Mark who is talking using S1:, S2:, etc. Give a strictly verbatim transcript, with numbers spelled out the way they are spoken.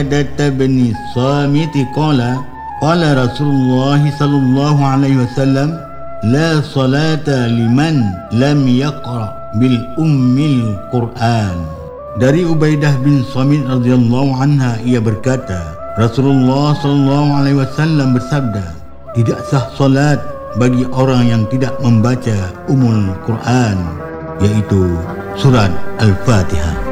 S1: Ubadah bin Samit qala qala Rasulullah sallallahu alaihi wasallam la salata liman lam yaqra bil ummil Quran. Dari Ubaidah bin Samit radhiyallahu anha, ia berkata, Rasulullah sallallahu alaihi wasallam bersabda, tidak sah solat bagi orang yang tidak membaca Ummul Quran, yaitu surat Al-Fatihah.